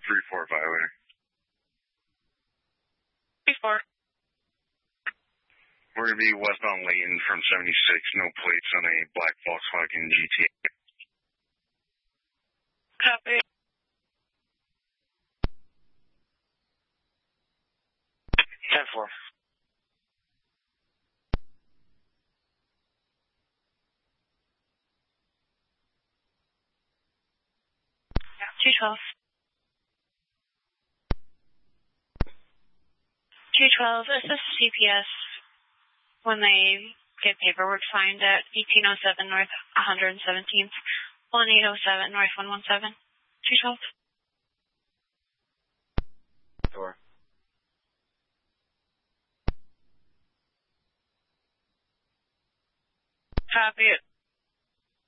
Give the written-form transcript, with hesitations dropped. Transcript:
3-4 violator. 3-4. We're going to be westbound Layton from 76, no plates on a black Volkswagen GT. Copy. 10-4. Yeah, 212. 212, assist CPS when they get paperwork signed at 1807 North 117th, 1807 North 117. 212. Sure. Copy it.